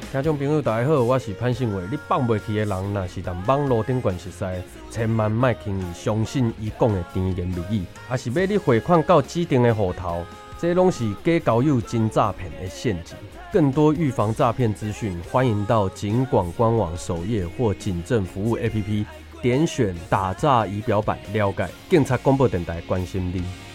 听众朋友，大家好，我是潘信伟。你放袂去的人，若是踮网络顶悬熟识，千万莫轻易相信伊讲的甜言蜜语，也是要你汇款到指定的户头，这拢是假交友、真诈骗的陷阱。更多预防诈骗资讯，欢迎到警广官网首页或警政服务 APP 点选打诈仪表板了解。警察广播电台关心你。